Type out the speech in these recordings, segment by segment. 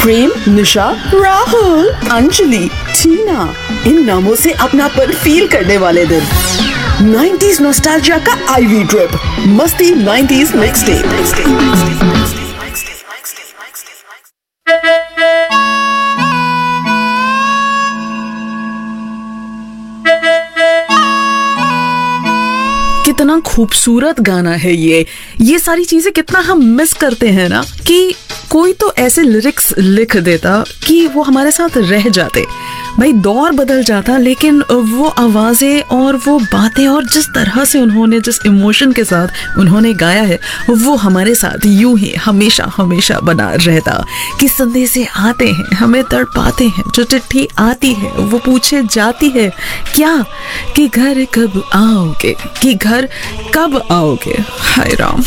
प्रेम, निशा, राहुल, अंजलि, टीना, इन नामों से अपनापन फील करने वाले दिन। 90s नॉस्टैल्जिया का आईवी ट्रिप, मस्ती 90s मिक्स टेप। कितना खूबसूरत गाना है ये सारी चीजें कितना हम मिस करते हैं ना, कि कोई तो ऐसे लिरिक्स लिख देता कि वो हमारे साथ रह जाते। भाई दौर बदल जाता, लेकिन वो आवाजें और वो बातें और जिस तरह से उन्होंने, जिस इमोशन के साथ उन्होंने गाया है, वो हमारे साथ यूं ही हमेशा हमेशा बना रहता। कि संदेशे आते हैं, हमें तड़पाते हैं, जो चिट्ठी आती है वो पूछे जाती है क्या, कि घर कब आओगे, कि घर कब आओगे। हाय राम।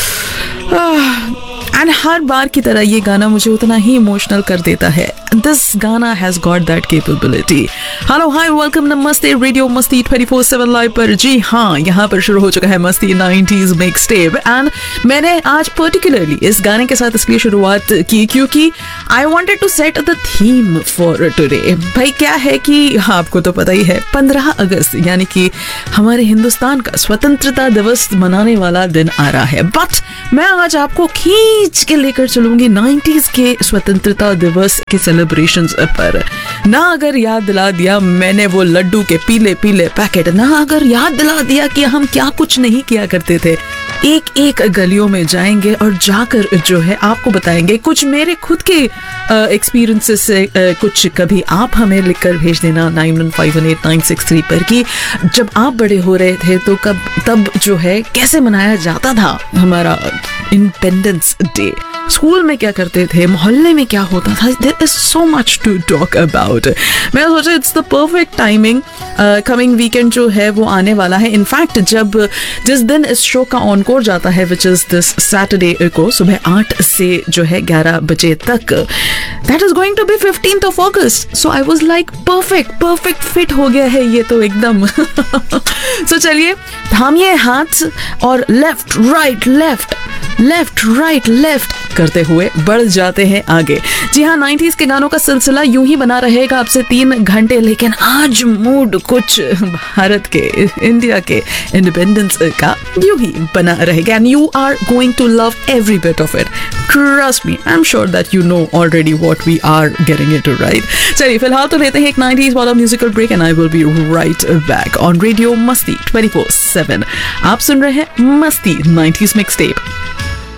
एंड हर बार की तरह ये गाना मुझे उतना ही इमोशनल कर देता है। दिस गाना has got that capability. Hello hi welcome नमस्ते रेडियो मस्ती 24/7 लाइव पर। जी हाँ, यहाँ पर शुरू हो चुका है मस्ती 90s मिक्स टेप। एंड मैंने आज पर्टिकुलरली इस गाने के साथ इसलिए शुरुआत की क्योंकि I wanted to set the theme for today. भाई क्या है कि हाँ, आपको तो पता ही है, 15 अगस्त यानी कि हमारे हिंदुस्तान का स्वतंत्रता दिवस मनाने वाला दिन आ रहा है। बट मैं आज आपको खींच के लेकर चलूंगी 90s के स्वतंत्रता दिवस के सेलिब्रेशंस पर। ना अगर याद दिला दिया मैंने वो लड्डू के पीले पीले पैकेट, ना अगर याद दिला दिया कि हम क्या कुछ नहीं किया करते थे। एक एक गलियों में जाएंगे और जाकर जो है आपको बताएंगे कुछ मेरे खुद के एक्सपीरियंसेस से, कुछ कभी आप हमें लिखकर भेज देना 91518963 पर कि जब आप बड़े हो रहे थे तो तब जो है कैसे मनाया जाता था हमारा इंडिपेंडेंस डे। स्कूल में क्या करते थे, मोहल्ले में क्या होता था। There is so much to talk about. मैं सोचा it's the perfect timing. Coming weekend जो है वो आने वाला है। इनफैक्ट जिस दिन इस शो का ऑनकोर जाता है विच इज दिस सैटरडे को सुबह 8 से जो है 11 बजे तक, that is going to be 15th of August। So I was like perfect fit हो गया है ये तो एकदम। सो चलिए थामिए हाथ और लेफ्ट राइट लेफ्ट करते हुए बढ़ जाते हैं आगे। जी हाँ, 90s के गानों का सिलसिला यूं ही बना रहेगा अब से 3 घंटे, लेकिन आज मूड कुछ भारत के, इंडिया के इंडिपेंडेंस का यूं ही बना रहेगा। And you are going to love every bit of it, trust me. I am sure that you know already what we are getting into, right? चलिए फिलहाल तो लेते हैं एक 90s वाला musical break and I will be right back on radio मस्ती 24/7। आप सुन रहे हैं मस्ती 90s मिक्स टेप।